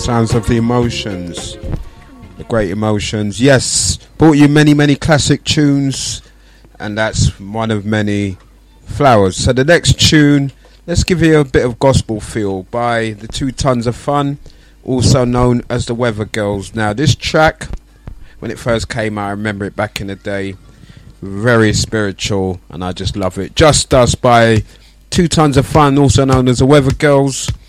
Sounds of the Emotions. The Great Emotions. Yes, brought you many, many classic tunes, and that's one of many. Flowers. So the next tune, let's give you a bit of gospel feel by the 2 Tons of Fun, also known as the Weather Girls. Now this track, when it first came out, I remember it back in the day, very spiritual, and I just love it. Just Us by 2 Tons of Fun, also known as the Weather Girls.